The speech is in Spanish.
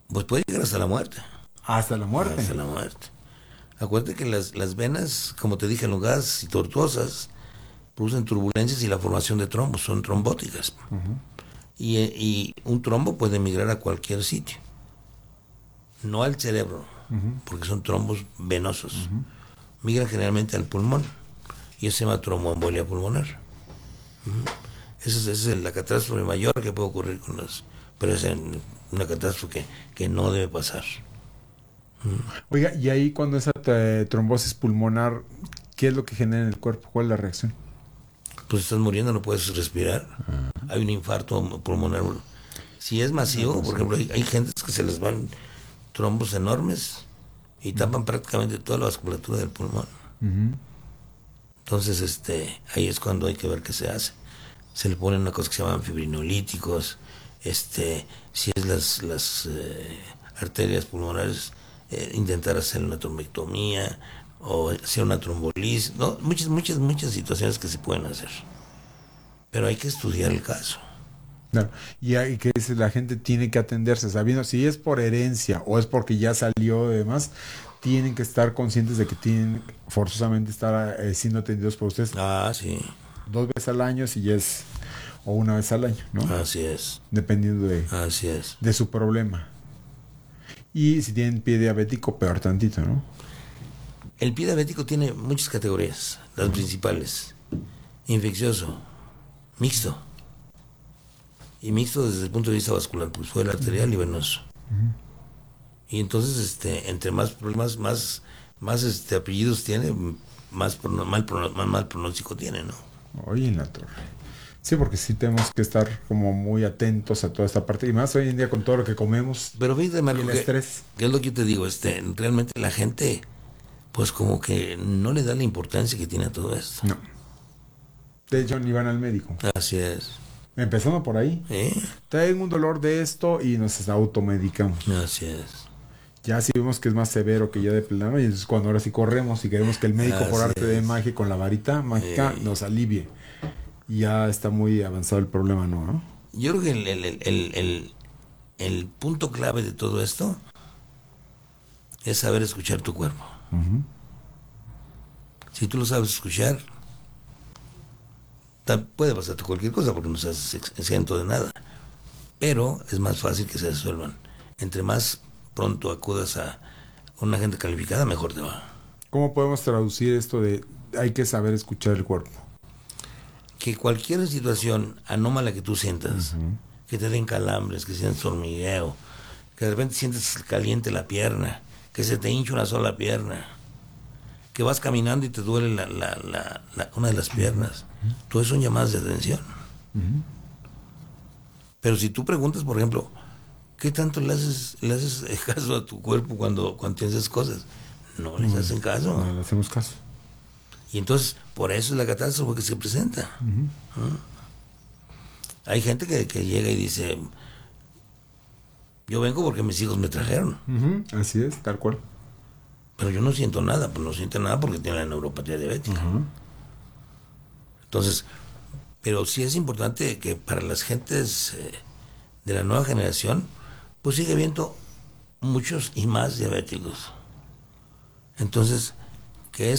Pues puede llegar hasta la muerte. Hasta la muerte. Hasta la muerte. Acuérdate que las venas, como te dije, elongadas y tortuosas, producen turbulencias y la formación de trombos, son trombóticas. Y un trombo puede migrar a cualquier sitio, no al cerebro, porque son trombos venosos. Migran generalmente al pulmón, y eso se llama tromboembolia pulmonar. Esa es la catástrofe mayor que puede ocurrir con las... Pero es una catástrofe que no debe pasar. Oiga, y ahí cuando esa trombosis pulmonar, ¿qué es lo que genera en el cuerpo? ¿Cuál es la reacción? Pues estás muriendo, no puedes respirar. Hay un infarto pulmonar. Si es masivo, por ejemplo, hay gente que se les van trombos enormes y tapan prácticamente toda la vasculatura del pulmón. Entonces, ahí es cuando hay que ver qué se hace. Se le ponen una cosa que se llaman fibrinolíticos. Si es las arterias pulmonares, intentar hacer una trombectomía o hacer una trombolisis, ¿no? Muchas situaciones que se pueden hacer, pero hay que estudiar el caso. Claro. Y hay que la gente tiene que atenderse, sabiendo si es por herencia o es porque ya salió y demás, tienen que estar conscientes de que tienen forzosamente estar siendo atendidos por ustedes. Sí. 2 veces al año si es, o 1 vez al año, ¿no? Así es. Dependiendo Así es. de su problema. Y si tienen pie diabético, peor tantito, ¿no? El pie diabético tiene muchas categorías, las principales. Infeccioso, mixto. Y mixto desde el punto de vista vascular, pues fue el arterial y venoso. Y entonces, entre más problemas, más apellidos tiene, más mal pronóstico tiene, ¿no? Oye, en la torre. Sí, porque sí tenemos que estar como muy atentos a toda esta parte. Y más hoy en día con todo lo que comemos. Pero fíjate, Marco, y el estrés. ¿Qué es lo que yo te digo? Realmente la gente, pues como que no le da la importancia que tiene a todo esto. No. De hecho, ni van al médico. Así es. Empezando por ahí. Tengo un dolor de esto y nos automedicamos. Así es. Ya si vemos que es más severo que ya de plano, y es cuando ahora sí corremos y queremos que el médico por arte de magia con la varita mágica nos alivie. Y ya está muy avanzado el problema, ¿no? Yo creo que el punto clave de todo esto es saber escuchar tu cuerpo. Si tú lo sabes escuchar, puede pasarte cualquier cosa porque no estás exento de nada. Pero es más fácil que se resuelvan. Entre más pronto acudas a una gente calificada, mejor te va. ¿Cómo podemos traducir esto de hay que saber escuchar el cuerpo? Que cualquier situación anómala que tú sientas, que te den calambres, que sientas hormigueo, que de repente sientes caliente la pierna, que se te hincha una sola pierna, que vas caminando y te duele una de las piernas, todo eso son llamadas de atención. Pero si tú preguntas, por ejemplo, ¿qué tanto le haces caso a tu cuerpo cuando tienes esas cosas? No les hacen caso. No le hacemos caso. Y entonces, por eso es la catástrofe que se presenta. Hay gente que llega y dice, yo vengo porque mis hijos me trajeron. Así es, tal cual. Pero yo no siento nada, pues no siento nada porque tiene la neuropatía diabética. Entonces, pero sí es importante que para las gentes de la nueva generación, pues sigue habiendo muchos y más diabéticos. Entonces,